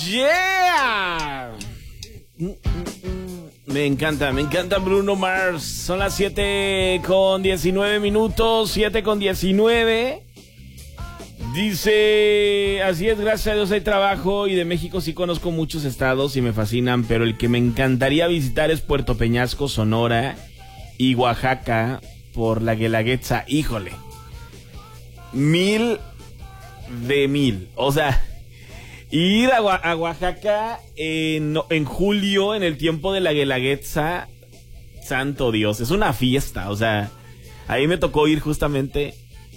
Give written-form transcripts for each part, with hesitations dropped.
Yeah. Me encanta Bruno Mars. Son las 7:19, 7:19. Dice, así es, gracias a Dios hay trabajo y de México sí conozco muchos estados y me fascinan, pero el que me encantaría visitar es Puerto Peñasco, Sonora y Oaxaca por la Guelaguetza. Híjole, 1000 de 1000. O sea, ir a Oaxaca en julio, en el tiempo de la Guelaguetza, santo Dios, es una fiesta. O sea, ahí me tocó ir justamente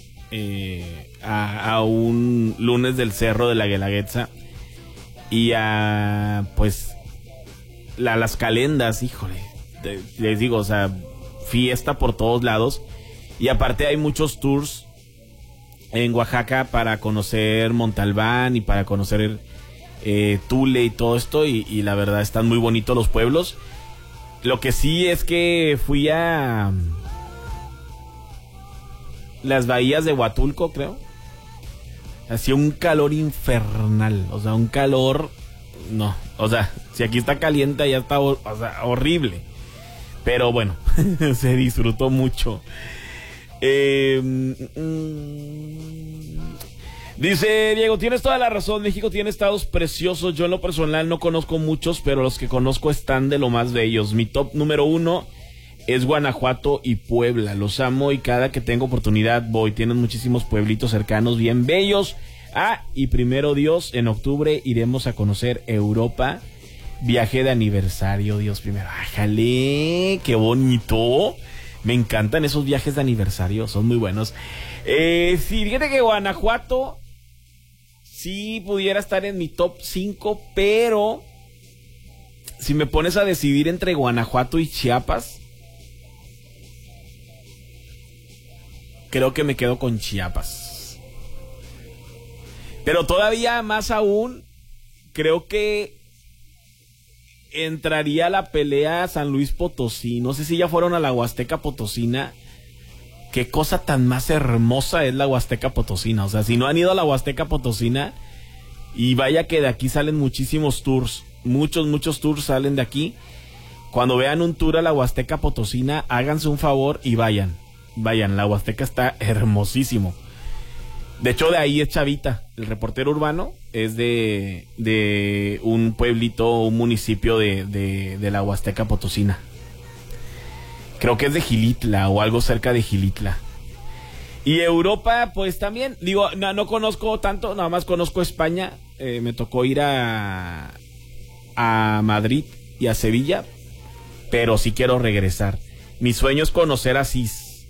a un lunes del cerro de la Guelaguetza y a pues las calendas. Híjole, les digo, o sea, fiesta por todos lados. Y aparte hay muchos tours en Oaxaca para conocer Montalbán y para conocer Tule y todo esto, y la verdad están muy bonitos los pueblos. Lo que sí es que fui a las bahías de Huatulco, creo. Hacía un calor infernal, o sea, un calor, no, o sea, si aquí está caliente, ya está, o sea, horrible. Pero bueno, se disfrutó mucho. Dice Diego, tienes toda la razón, México tiene estados preciosos. Yo en lo personal no conozco muchos, pero los que conozco están de lo más bellos. Mi top número 1 es Guanajuato y Puebla. Los amo y cada que tengo oportunidad voy. Tienen muchísimos pueblitos cercanos bien bellos. Y primero Dios, en octubre iremos a conocer Europa. Viaje de aniversario, Dios primero. ¡Ájale! ¡Qué bonito! Me encantan esos viajes de aniversario, son muy buenos. Sí, fíjate que Guanajuato sí pudiera estar en mi top 5, pero si me pones a decidir entre Guanajuato y Chiapas, creo que me quedo con Chiapas. Pero todavía más aún, creo que entraría la pelea San Luis Potosí. No sé si ya fueron a la Huasteca Potosina. Qué cosa tan más hermosa es la Huasteca Potosina. O sea, si no han ido a la Huasteca Potosina, y vaya que de aquí salen muchísimos tours. Muchos tours salen de aquí. Cuando vean un tour a la Huasteca Potosina, háganse un favor y vayan. La Huasteca está hermosísimo. De hecho, de ahí es Chavita, el reportero urbano, es de un pueblito, un municipio de la Huasteca Potosina. Creo que es de Xilitla o algo cerca de Xilitla. Y Europa, pues también, digo, no conozco tanto, nada más conozco España. Me tocó ir a Madrid y a Sevilla, pero sí quiero regresar. Mi sueño es conocer Asís.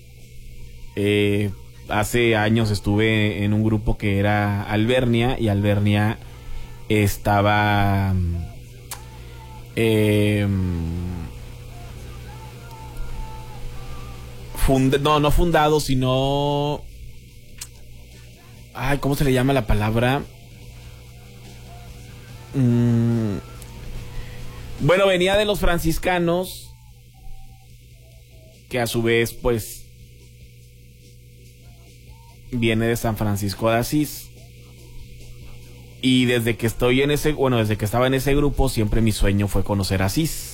Hace años estuve en un grupo que era Albernia, y Albernia estaba no fundado, sino, ¿cómo se le llama la palabra? Bueno, venía de los franciscanos, que a su vez pues viene de San Francisco de Asís. Y desde que estoy desde que estaba en ese grupo, siempre mi sueño fue conocer Asís.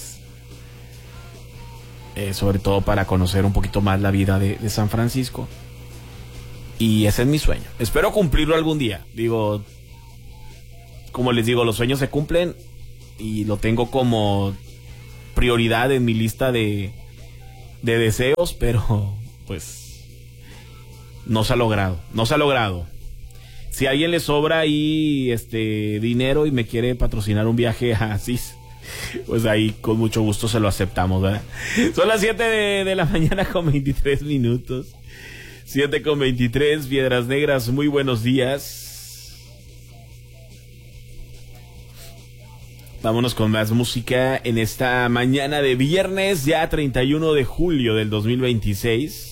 Sobre todo para conocer un poquito más la vida de San Francisco. Y ese es mi sueño. Espero cumplirlo algún día. Digo, como les digo, los sueños se cumplen y lo tengo como prioridad en mi lista de deseos, pero pues no se ha logrado. Si a alguien le sobra ahí dinero y me quiere patrocinar un viaje a Asís, pues ahí con mucho gusto se lo aceptamos, ¿verdad? Son las 7 de la mañana con 23 minutos. 7:23, Piedras Negras, muy buenos días. Vámonos con más música en esta mañana de viernes, ya 31 de julio del 2026.